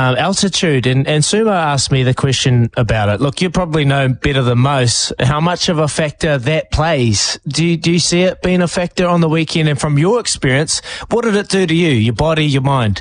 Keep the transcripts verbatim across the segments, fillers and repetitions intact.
um, altitude. And, and Sumo asked me the question about it. Look, you probably know better than most how much of a factor that plays. Do you, do you see it being a factor on the weekend? And from your experience, what did it do to you, your body, your mind?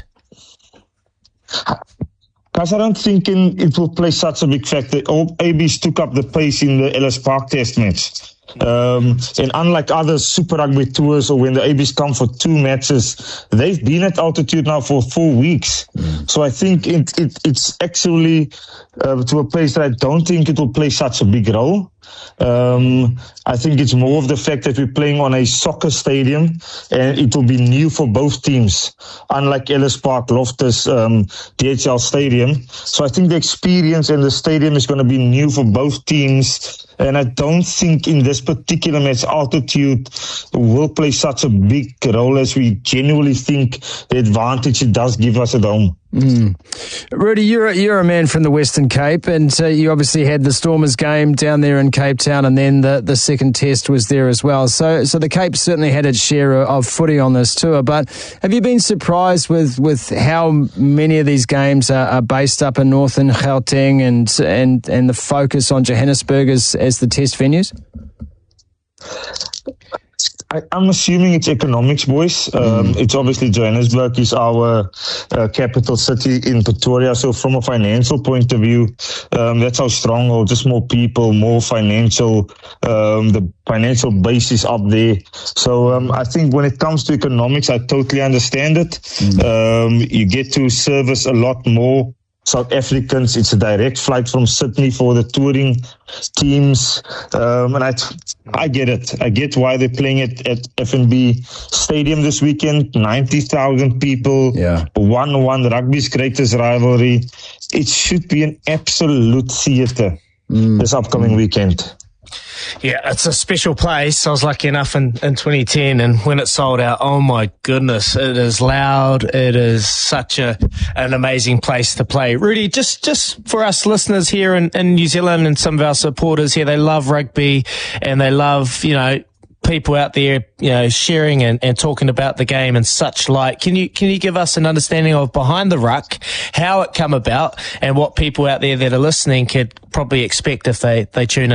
Guys, I don't think in, it will play such a big factor. All A Bs took up the pace in the Ellis Park test match. Um, and unlike other Super Rugby tours or when the A Bs come for two matches, they've been at altitude now for four weeks. Mm. So I think it, it, it's actually uh, to a place that I don't think it will play such a big role. Um, I think it's more of the fact that we're playing on a soccer stadium and it will be new for both teams, unlike Ellis Park, Loftus, um, D H L Stadium. So I think the experience in the stadium is going to be new for both teams. And I don't think in this particular match altitude will play such a big role as we genuinely think the advantage it does give us at home. Mm. Rudy, you're a, you're a man from the Western Cape, and uh, you obviously had the Stormers game down there in Cape Town, and then the, the second test was there as well. So so the Cape certainly had its share of footy on this tour, but have you been surprised with, with how many of these games are, are based up in northern Gauteng and, and, and the focus on Johannesburg as, as the test venues? I, I'm assuming it's economics, boys. Um, mm. It's obviously Johannesburg is our uh, capital city in Pretoria. So from a financial point of view, um, that's our stronghold. Just more people, more financial, um, the financial base is up there. So um, I think when it comes to economics, I totally understand it. Mm. Um, you get to service a lot more South Africans. It's a direct flight from Sydney for the touring teams. Um, and I, I get it. I get why they're playing it at F N B Stadium this weekend. ninety thousand people. Yeah. one one rugby's greatest rivalry. It should be an absolute theatre mm. this upcoming mm. weekend. Yeah, it's a special place. I was lucky enough in, in twenty ten, and when it sold out, oh my goodness, it is loud. It is such a an amazing place to play. Rudy, just, just for us listeners here in, in New Zealand and some of our supporters here, they love rugby and they love, you know, people out there, you know, sharing and, and talking about the game and such like. Can you can you give us an understanding of Behind the Ruck, how it come about, and what people out there that are listening could probably expect if they, they tune in?